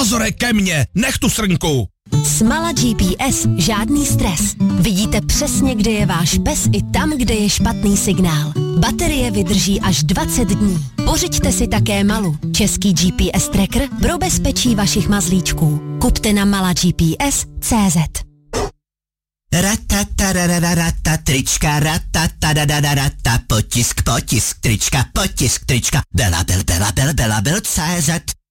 Lazore, ke mně, nech tu srnku. Smala GPS, žádný stres. Vidíte přesně, kde je váš pes i tam, kde je špatný signál. Baterie vydrží až 20 dní. Pořiďte si také Malu, český GPS tracker pro bezpečí vašich mazlíčků. Kupte na malagps.cz. Ratatarararata, trička, ratatarararata, potisk, trička, Bela Bel, CZ.